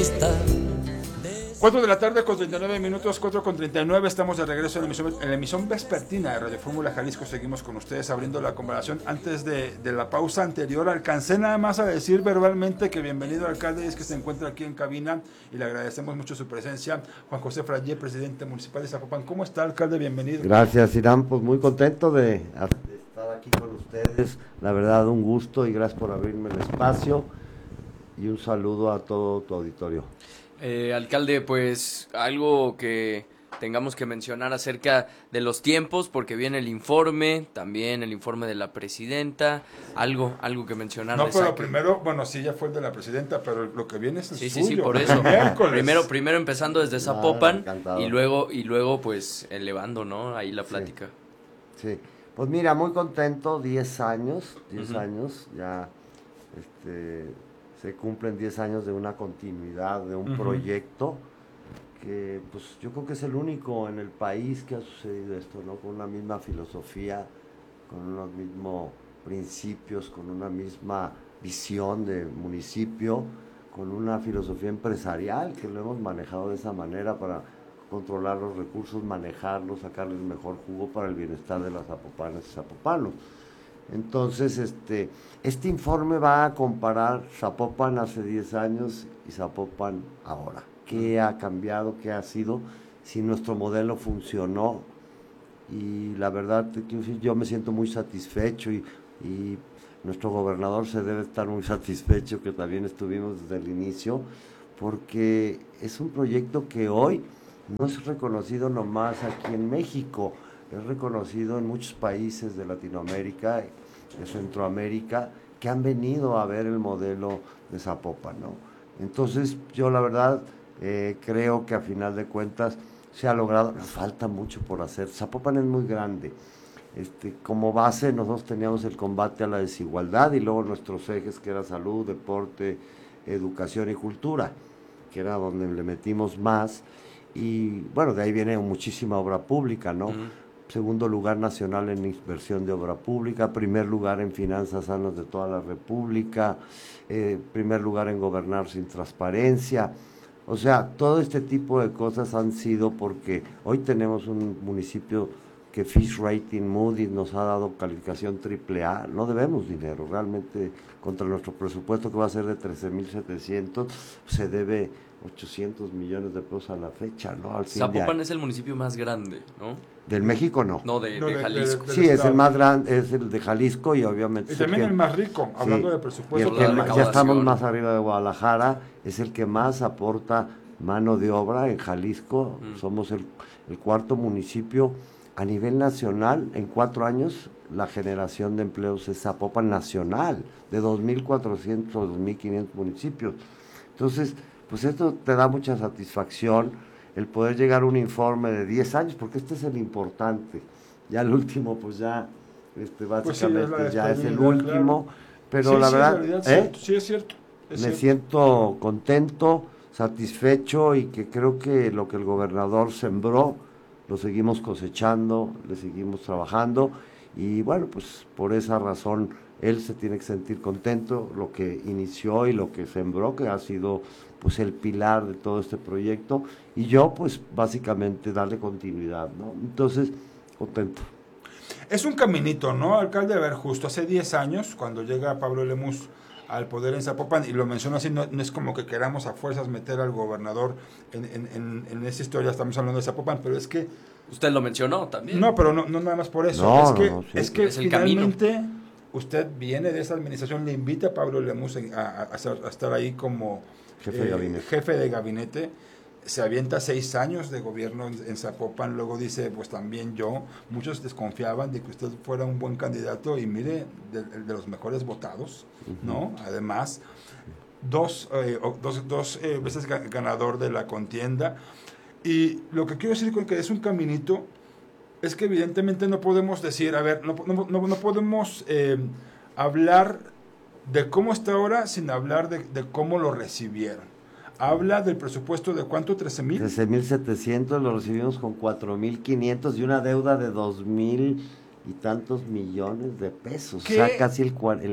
4 de la tarde con 39 minutos, 4 con 39, estamos de regreso en la emisión vespertina de Radio Fórmula Jalisco. Seguimos con ustedes abriendo la conversación. Antes de la pausa anterior, alcancé nada más a decir verbalmente que bienvenido alcalde, es que se encuentra aquí en cabina y le agradecemos mucho su presencia. Juan José Frayé, presidente municipal de Zapopan. ¿Cómo está, alcalde? Bienvenido. Gracias, Irán, pues muy contento de estar aquí con ustedes. La verdad, un gusto y gracias por abrirme el espacio y un saludo a todo tu auditorio. Alcalde, pues algo que tengamos que mencionar acerca de los tiempos, porque viene el informe, también el informe de la presidenta, algo que mencionar. No, pero primero, bueno, sí, ya fue el de la presidenta, pero lo que viene es el suyo. Sí, por eso. Primero empezando desde Zapopan y luego pues elevando, ¿no? Ahí la plática. Sí. Pues mira, muy contento, 10 años, ya se cumplen 10 años de una continuidad, de un proyecto que pues yo creo que es el único en el país que ha sucedido esto, ¿no? Con una misma filosofía, con unos mismos principios, con una misma visión de municipio, con una filosofía empresarial que lo hemos manejado de esa manera para controlar los recursos, manejarlos, sacarles el mejor jugo para el bienestar de las zapopanas y zapopanos. Entonces, este informe va a comparar Zapopan hace 10 años y Zapopan ahora. ¿Qué ha cambiado? ¿Qué ha sido? Si nuestro modelo funcionó. Y la verdad, yo me siento muy satisfecho y nuestro gobernador se debe estar muy satisfecho, que también estuvimos desde el inicio, porque es un proyecto que hoy no es reconocido nomás aquí en México, es reconocido en muchos países de Latinoamérica, de Centroamérica, que han venido a ver el modelo de Zapopan, ¿no? Entonces, yo la verdad creo que a final de cuentas se ha logrado. Nos falta mucho por hacer. Zapopan es muy grande. Como base nosotros teníamos el combate a la desigualdad y luego nuestros ejes que era salud, deporte, educación y cultura, que era donde le metimos más. Y bueno, de ahí viene muchísima obra pública, ¿no? Segundo lugar nacional en inversión de obra pública, primer lugar en finanzas sanas de toda la República, primer lugar en gobernar sin transparencia. O sea, todo este tipo de cosas han sido porque hoy tenemos un municipio que Fitch Rating Moody's nos ha dado calificación AAA. No debemos dinero, realmente contra nuestro presupuesto que va a ser de 13,700, se debe 800 millones de pesos a la fecha, ¿no? Al fin Zapopan es el municipio más grande, ¿no? ¿Del México no? No, de Jalisco. Sí, es el más grande, es el de Jalisco y obviamente... Y también el más rico, hablando de presupuesto. Ya estamos más arriba de Guadalajara, es el que más aporta mano de obra en Jalisco. Somos el cuarto municipio a nivel nacional. En 4 años la generación de empleos es Zapopan nacional, de 2,400 o 2,500 municipios. Entonces, pues esto te da mucha satisfacción, el poder llegar a un informe de 10 años, porque este es el importante. Ya el último, pues ya, básicamente pues ya es el último, claro. Pero sí, la verdad, sí es cierto. Me siento contento, satisfecho y que creo que lo que el gobernador sembró, lo seguimos cosechando, le seguimos trabajando y bueno, pues por esa razón él se tiene que sentir contento, lo que inició y lo que sembró, que ha sido pues el pilar de todo este proyecto, y yo pues básicamente darle continuidad, ¿no? Entonces, contento. Es un caminito, ¿no, alcalde? A ver, justo hace 10 años, cuando llega Pablo Lemus al poder en Zapopan, y lo menciono así, no es como que queramos a fuerzas meter al gobernador en esa historia, estamos hablando de Zapopan, pero es que... Usted lo mencionó también. No, pero no nada más por eso, es que finalmente... Usted viene de esa administración, le invita a Pablo Lemus a estar ahí como jefe de gabinete, se avienta 6 años de gobierno en Zapopan, luego dice, pues también yo, muchos desconfiaban de que usted fuera un buen candidato y mire, de los mejores votados, ¿no? Además, dos veces ganador de la contienda, y lo que quiero decir con que es un caminito, es que evidentemente no podemos decir, a ver, no podemos hablar de cómo está ahora sin hablar de cómo lo recibieron. Habla del presupuesto de ¿cuánto? 13,000. 13,700, lo recibimos con 4,500 y una deuda de 2,000 y tantos millones de pesos. ¿Qué? O sea, casi el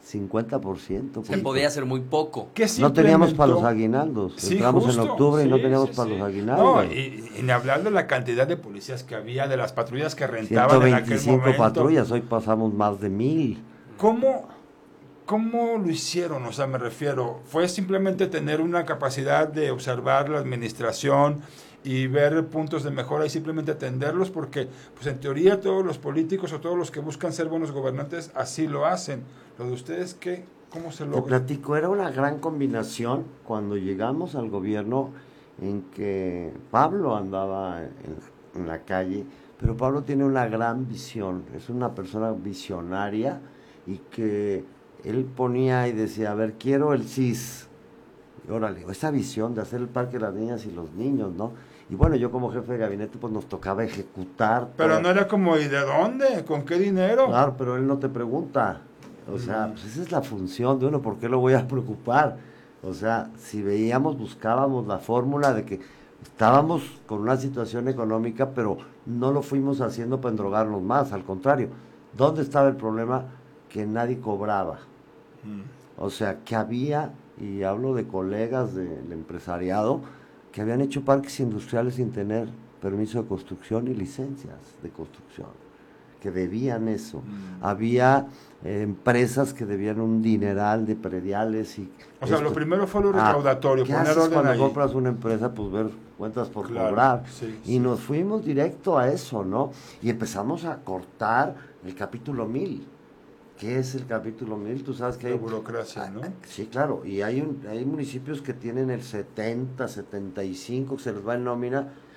50%. Se podía hacer muy poco. No teníamos para los aguinaldos. Sí, entramos justo, en octubre y no teníamos para los aguinaldos. No, y ni hablar de la cantidad de policías que había, de las patrullas que rentaban en aquel momento. 125 patrullas, hoy pasamos más de 1000. ¿Cómo lo hicieron? O sea, me refiero, ¿fue simplemente tener una capacidad de observar la administración y ver puntos de mejora y simplemente atenderlos? Porque, pues en teoría, todos los políticos o todos los que buscan ser buenos gobernantes así lo hacen. ¿Lo de ustedes qué? ¿Cómo se logra? Te platico, era una gran combinación cuando llegamos al gobierno en que Pablo andaba en la calle, pero Pablo tiene una gran visión, es una persona visionaria y que él ponía y decía, a ver, quiero el CIS, y órale, esa visión de hacer el parque de las niñas y los niños, ¿no? Y bueno, yo como jefe de gabinete pues nos tocaba ejecutar. Pero no era como, ¿y de dónde? ¿Con qué dinero? Claro, pero él no te pregunta. O sea, pues esa es la función de uno, ¿por qué lo voy a preocupar? O sea, si veíamos, buscábamos la fórmula de que estábamos con una situación económica, pero no lo fuimos haciendo para endrogarnos más, al contrario. ¿Dónde estaba el problema? Que nadie cobraba. O sea, que había, y hablo de colegas del empresariado, que habían hecho parques industriales sin tener permiso de construcción y licencias de construcción, que debían eso. Había empresas que debían un dineral de prediales y... O sea, lo primero fue lo recaudatorio, poner orden cuando ahí. Compras una empresa? Pues ver cuentas por cobrar. Sí, y nos fuimos directo a eso, ¿no? Y empezamos a cortar el capítulo 1000. ¿Qué es el capítulo 1000? Tú sabes que hay... La burocracia, ¿no? Sí, claro. Y hay municipios que tienen el 70, 75, que se les va en nómina,